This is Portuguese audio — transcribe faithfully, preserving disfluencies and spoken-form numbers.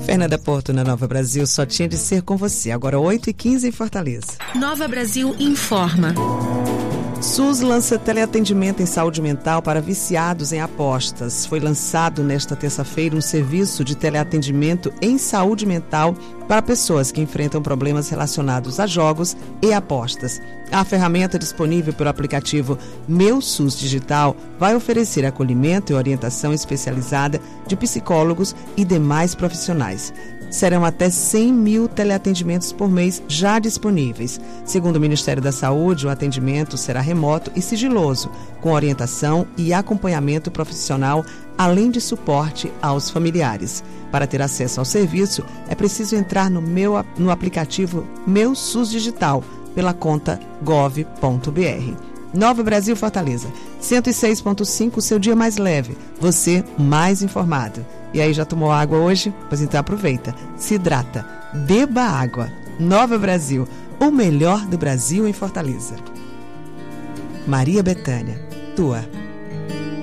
Fernanda Porto na Nova Brasil, só tinha de ser com você. Agora oito e quinze em Fortaleza. Nova Brasil informa. SUS lança teleatendimento em saúde mental para viciados em apostas. Foi lançado nesta terça-feira um serviço de teleatendimento em saúde mental para pessoas que enfrentam problemas relacionados a jogos e apostas. A ferramenta disponível pelo aplicativo Meu SUS Digital vai oferecer acolhimento e orientação especializada de psicólogos e demais profissionais. Serão até cem mil teleatendimentos por mês já disponíveis. Segundo o Ministério da Saúde, o atendimento será remoto e sigiloso, com orientação e acompanhamento profissional, além de suporte aos familiares. Para ter acesso ao serviço, é preciso entrar no, meu, no aplicativo Meu SUS Digital, pela conta gov ponto br. Nova Brasil Fortaleza, cento e seis ponto cinco, seu dia mais leve, você mais informado. E aí, já tomou água hoje? Pois então aproveita, se hidrata, beba água. Nova Brasil, o melhor do Brasil em Fortaleza. Maria Bethânia, tua.